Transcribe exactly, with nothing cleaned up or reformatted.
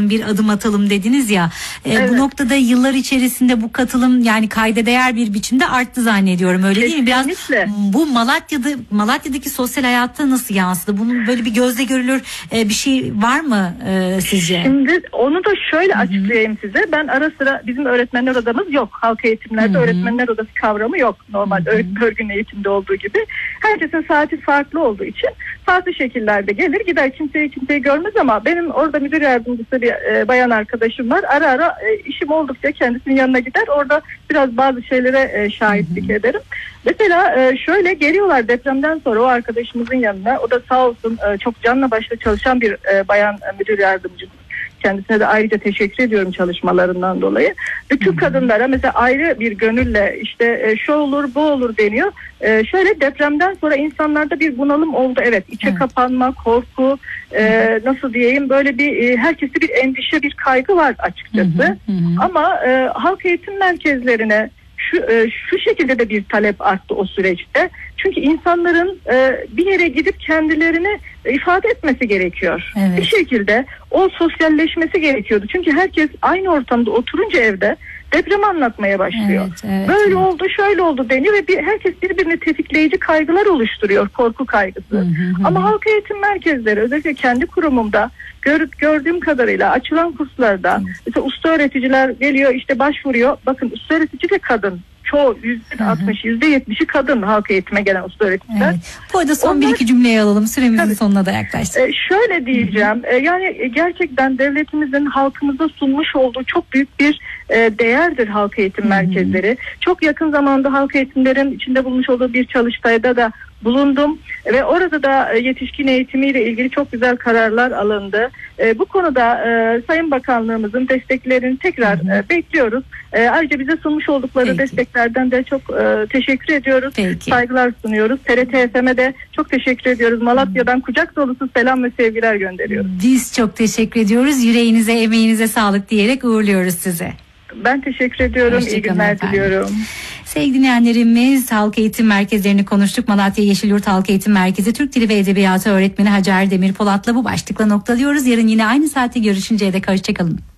yapalım, bir adım atalım dediniz ya. E, Evet. Bu noktada yıllar içerisinde bu katılım yani kayda değer bir biçimde arttı zannediyorum, öyle değil mi? Biraz Kesinlikle. bu Malatya'da Malatya'daki sosyal hayatta nasıl yansıdı? Bunun böyle bir gözle görülür e, bir şey var mı e, sizce? Şimdi onu da şöyle Hı-hı. açıklayayım size. Ben ara sıra bizim öğretmenler odamız yok. Halk eğitimlerde Hı-hı. öğretmenler odası kavramı yok. Normal Hı-hı. örgün eğitimde olduğu gibi. Herkesin saati farklı olduğu için farklı şekillerde gelir gider, kimseyi kimseyi görmez ama benim orada müdür yardımcısı bir e, bayan arkadaşım var. Ara ara e, işim oldukça kendisinin yanına gider. Orada biraz bazı şeylere e, şahitlik Hı-hı. ederim. Mesela e, şöyle geliyorlar depremden sonra o arkadaşımızın yanına. O da sağ olsun e, çok canla başla çalışan bir e, bayan e, müdür yardımcısı. Kendisine de ayrıca teşekkür ediyorum çalışmalarından dolayı. Bütün Hı-hı. kadınlara mesela ayrı bir gönülle işte e, şu olur bu olur deniyor. E, şöyle depremden sonra insanlarda bir bunalım oldu. Evet, içe evet. kapanma, korku, e, nasıl diyeyim böyle bir e, herkeste bir endişe, bir kaygı var açıkçası. Hı hı. Ama e, halk eğitim merkezlerine şu e, şu şekilde de bir talep arttı o süreçte. Çünkü insanların e, bir yere gidip kendilerini ifade etmesi gerekiyor. Evet. Bir şekilde o sosyalleşmesi gerekiyordu. Çünkü herkes aynı ortamda oturunca evde depremi anlatmaya başlıyor. Evet, evet, Böyle evet. oldu, şöyle oldu deniyor ve bir, herkes birbirini tetikleyici kaygılar oluşturuyor, korku kaygısı. Hı hı hı. Ama halk eğitim merkezleri özellikle kendi kurumumda görüp gördüğüm kadarıyla açılan kurslarda evet. mesela usta öğreticiler geliyor işte başvuruyor. Bakın usta öğretici de kadın. Çoğu yüzde altmış, yüzde yetmişi kadın halk eğitime gelen usta öğreticiler. Evet. Bu arada son Onlar, bir iki cümleyi alalım. Süremizin tabii, sonuna da yaklaştık. E, şöyle diyeceğim. E, yani gerçekten devletimizin halkımıza sunmuş olduğu çok büyük bir e, değerdir halk eğitim Hı-hı. merkezleri. Çok yakın zamanda halk eğitimlerin içinde bulmuş olduğu bir çalıştayda da bulundum ve orada da yetişkin eğitimiyle ilgili çok güzel kararlar alındı. E, bu konuda e, Sayın Bakanlığımızın desteklerini tekrar e, bekliyoruz. E, ayrıca bize sunmuş oldukları Peki. desteklerden de çok e, teşekkür ediyoruz. Peki. Saygılar sunuyoruz. T R T F M'e de çok teşekkür ediyoruz. Malatya'dan kucak dolusu selam ve sevgiler gönderiyoruz. Biz çok teşekkür ediyoruz. Yüreğinize, emeğinize sağlık diyerek uğurluyoruz sizi. Ben teşekkür ediyorum. İyi günler efendim. diliyorum. Sevgili dinleyenlerimiz, halk eğitim merkezlerini konuştuk. Malatya Yeşilyurt Halk Eğitim Merkezi Türk Dili ve Edebiyatı öğretmeni Hacer Demir Polat'la bu başlıkla noktalıyoruz. Yarın yine aynı saatte görüşünceye dek hoşçakalın.